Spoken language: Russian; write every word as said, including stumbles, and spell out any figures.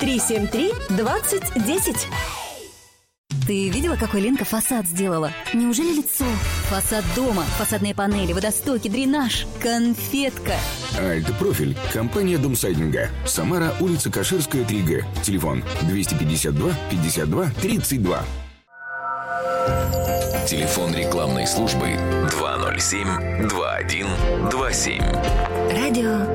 три семь три двадцать десять. Ты видела, какой Ленка фасад сделала? Неужели лицо? Фасад дома, фасадные панели, водостоки, дренаж. Конфетка. Альтпрофиль. Компания Домсайдинга. Самара, улица Каширская, три Г. Телефон двести пятьдесят два пятьдесят два тридцать два. Телефон рекламной службы два ноль семь два один два семь. Радио